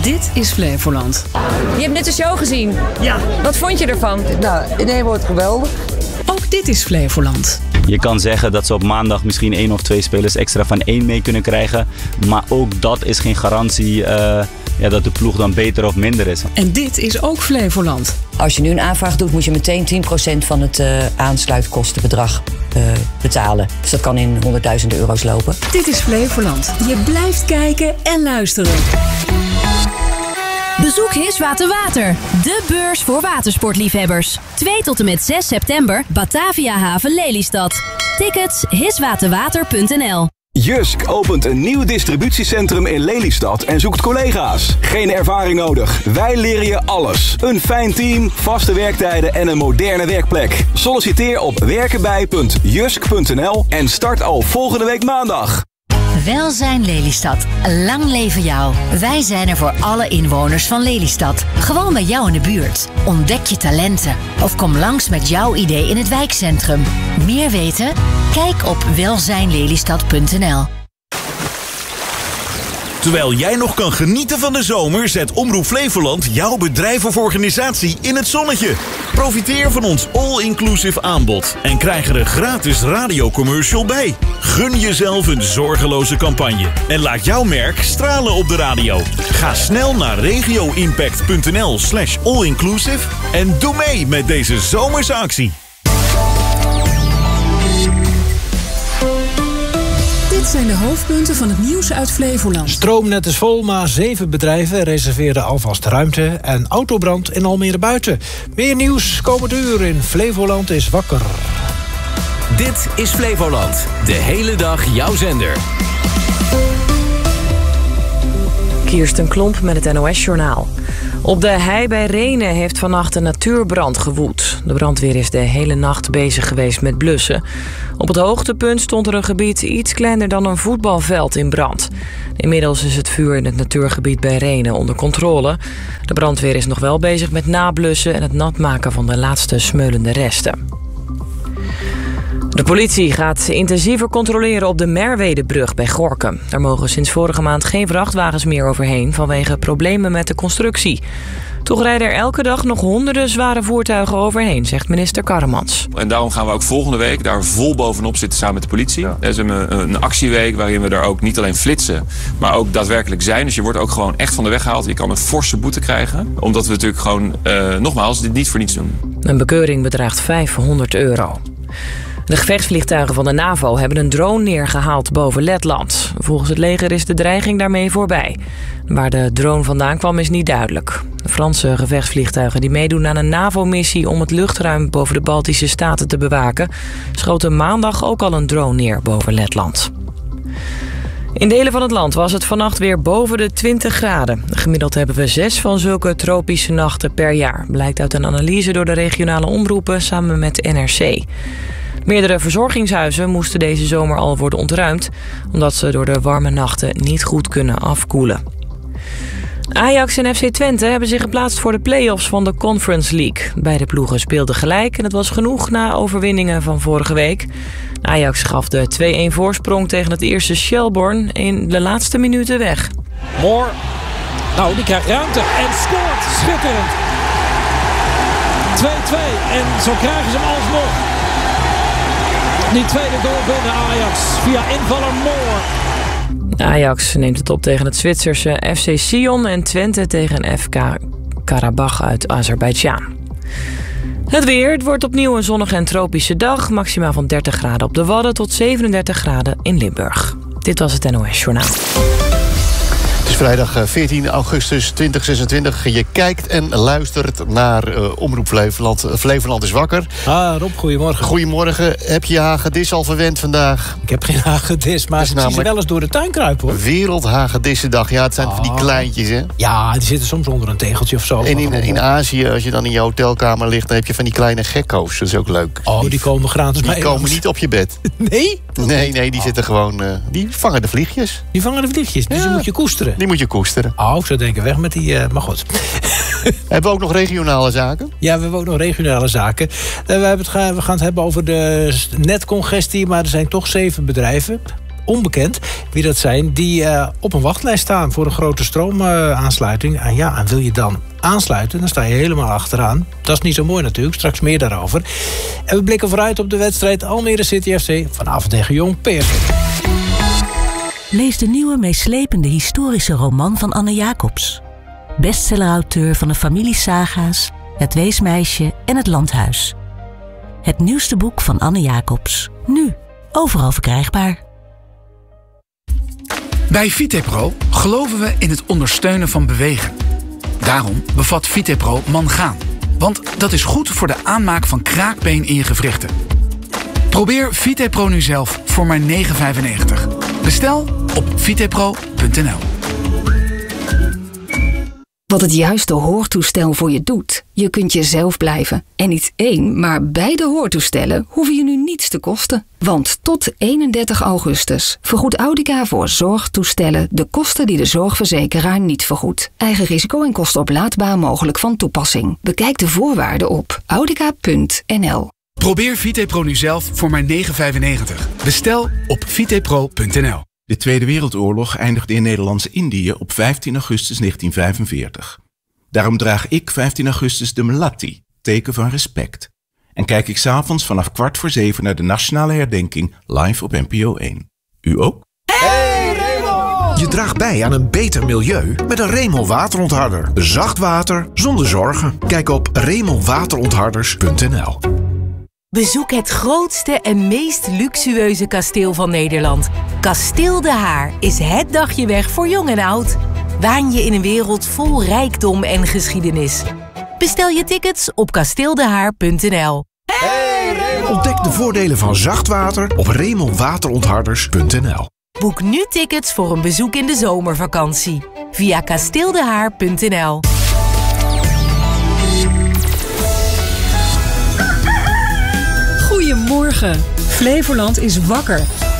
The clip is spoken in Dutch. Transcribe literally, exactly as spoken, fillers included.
Dit is Flevoland. Je hebt net de show gezien. Ja. Wat vond je ervan? Nou, in één woord geweldig. Ook dit is Flevoland. Je kan zeggen dat ze op maandag misschien één of twee spelers extra van één mee kunnen krijgen. Maar ook dat is geen garantie uh, ja, dat de ploeg dan beter of minder is. En dit is ook Flevoland. Als je nu een aanvraag doet, moet je meteen tien procent van het uh, aansluitkostenbedrag uh, betalen. Dus dat kan in honderdduizenden euro's lopen. Dit is Flevoland. Je blijft kijken en luisteren. Bezoek Hiswater Water, de beurs voor watersportliefhebbers. twee tot en met zes september, Batavia Haven Lelystad. Tickets hiswaterwater punt n l. Jysk opent een nieuw distributiecentrum in Lelystad en zoekt collega's. Geen ervaring nodig. Wij leren je alles. Een fijn team, vaste werktijden en een moderne werkplek. Solliciteer op werkenbij punt jysk punt n l en start al volgende week maandag. Welzijn Lelystad. Lang leven jou. Wij zijn er voor alle inwoners van Lelystad. Gewoon bij jou in de buurt. Ontdek je talenten. Of kom langs met jouw idee in het wijkcentrum. Meer weten? Kijk op welzijn lelystad punt n l. Terwijl jij nog kan genieten van de zomer, zet Omroep Flevoland jouw bedrijf of organisatie in het zonnetje. Profiteer van ons all-inclusive aanbod en krijg er een gratis radiocommercial bij. Gun jezelf een zorgeloze campagne en laat jouw merk stralen op de radio. Ga snel naar regioimpact punt n l slash all-inclusive en doe mee met deze zomerse actie. Dit zijn de hoofdpunten van het nieuws uit Flevoland. Stroomnet is vol, maar zeven bedrijven reserveerden alvast ruimte. En autobrand in Almere Buiten. Meer nieuws komend uur in Flevoland is wakker. Dit is Flevoland. De hele dag jouw zender. Kirsten Klomp met het N O S-journaal. Op de hei bij Rhenen heeft vannacht een natuurbrand gewoed. De brandweer is de hele nacht bezig geweest met blussen. Op het hoogtepunt stond er een gebied iets kleiner dan een voetbalveld in brand. Inmiddels is het vuur in het natuurgebied bij Rhenen onder controle. De brandweer is nog wel bezig met nablussen en het natmaken van de laatste smeulende resten. De politie gaat intensiever controleren op de Merwedebrug bij Gorinchem. Daar mogen sinds vorige maand geen vrachtwagens meer overheen vanwege problemen met de constructie. Toch rijden er elke dag nog honderden zware voertuigen overheen, zegt minister Karremans. En daarom gaan we ook volgende week daar vol bovenop zitten samen met de politie. Ja. Er is een, een actieweek waarin we daar ook niet alleen flitsen, maar ook daadwerkelijk zijn. Dus je wordt ook gewoon echt van de weg gehaald. Je kan een forse boete krijgen, omdat we natuurlijk gewoon, uh, nogmaals, dit niet voor niets doen. Een bekeuring bedraagt vijfhonderd euro. De gevechtsvliegtuigen van de NAVO hebben een drone neergehaald boven Letland. Volgens het leger is de dreiging daarmee voorbij. Waar de drone vandaan kwam is niet duidelijk. De Franse gevechtsvliegtuigen die meedoen aan een NAVO-missie om het luchtruim boven de Baltische Staten te bewaken, schoten maandag ook al een drone neer boven Letland. In delen van het land was het vannacht weer boven de twintig graden. Gemiddeld hebben we zes van zulke tropische nachten per jaar. Blijkt uit een analyse door de regionale omroepen samen met N R C. Meerdere verzorgingshuizen moesten deze zomer al worden ontruimd, omdat ze door de warme nachten niet goed kunnen afkoelen. Ajax en F C Twente hebben zich geplaatst voor de play-offs van de Conference League. Beide ploegen speelden gelijk en het was genoeg na overwinningen van vorige week. Ajax gaf de twee-een voorsprong tegen het eerste Shelbourne in de laatste minuten weg. Moore, nou die krijgt ruimte en scoort, schitterend. twee-twee en zo krijgen ze hem alsnog. Die tweede goal binnen Ajax via invaller Moore. Ajax neemt het op tegen het Zwitserse F C Sion en Twente tegen F K Karabach uit Azerbeidzjan. Het weer, het wordt opnieuw een zonnige en tropische dag. Maximaal van dertig graden op de Wadden tot zevenendertig graden in Limburg. Dit was het N O S-journaal. Het is vrijdag veertien augustus tweeduizend zesentwintig. Je kijkt en luistert naar uh, Omroep Flevoland. Flevoland is wakker. Ah, Rob, goedemorgen. Goedemorgen. Heb je je hagedis al verwend vandaag? Ik heb geen hagedis, maar ze zien wel eens door de tuin kruipen, hoor. Wereldhagedissendag. Ja, het zijn oh. van die kleintjes, hè? Ja, die zitten soms onder een tegeltje of zo. En in, in Azië, als je dan in je hotelkamer ligt, dan heb je van die kleine gekko's. Dat is ook leuk. Oh, die, die komen gratis die bij Die komen ons. niet op je bed. Nee? Nee, nee, die oh. zitten gewoon... Uh, die vangen de vliegjes. Die vangen de vliegjes, dus ja. die moet je koesteren. Die moet je koesteren. Oh, ik zou denken, weg met die... Uh, maar goed. Hebben we ook nog regionale zaken? Ja, we hebben ook nog regionale zaken. Uh, we, hebben het, we gaan het hebben over de netcongestie, maar er zijn toch zeven bedrijven. onbekend wie dat zijn... die uh, op een wachtlijst staan voor een grote stroomaansluiting. Uh, en ja, en wil je dan aansluiten, dan sta je helemaal achteraan. Dat is niet zo mooi natuurlijk, straks meer daarover. En we blikken vooruit op de wedstrijd Almere City F C... vanavond tegen Jong P S V. Lees de nieuwe meeslepende historische roman van Anne Jacobs. Bestsellerauteur van de familiesaga's, Het Weesmeisje en Het Landhuis. Het nieuwste boek van Anne Jacobs. Nu, overal verkrijgbaar. Bij Vitepro geloven we in het ondersteunen van bewegen. Daarom bevat Vitepro mangaan. Want dat is goed voor de aanmaak van kraakbeen in je gewrichten. Probeer Vitepro nu zelf voor maar negen vijfennegentig. Bestel op vitepro punt n l. Wat het juiste hoortoestel voor je doet. Je kunt jezelf blijven. En niet één, maar beide hoortoestellen hoeven je nu niets te kosten. Want tot eenendertig augustus vergoedt Audica voor zorgtoestellen de kosten die de zorgverzekeraar niet vergoedt. Eigen risico en kosten oplaadbaar mogelijk van toepassing. Bekijk de voorwaarden op audica punt n l. Probeer Vitepro nu zelf voor maar negen vijfennegentig. Bestel op vitepro punt n l. De Tweede Wereldoorlog eindigde in Nederlands-Indië op vijftien augustus negentien vijfenveertig. Daarom draag ik vijftien augustus de melatti, teken van respect. En kijk ik 's avonds vanaf kwart voor zeven naar de nationale herdenking live op N P O één. U ook? Hey Remol! Je draagt bij aan een beter milieu met een Remol waterontharder. Zacht water zonder zorgen. Kijk op remol waterontharders punt n l. Bezoek het grootste en meest luxueuze kasteel van Nederland. Kasteel De Haar is het dagje weg voor jong en oud. Waan je in een wereld vol rijkdom en geschiedenis. Bestel je tickets op kasteel de haar punt n l. Hey, ontdek de voordelen van zacht water op remol waterontharders punt n l. Boek nu tickets voor een bezoek in de zomervakantie. Via kasteel de haar punt n l. Goedemorgen. Flevoland is wakker.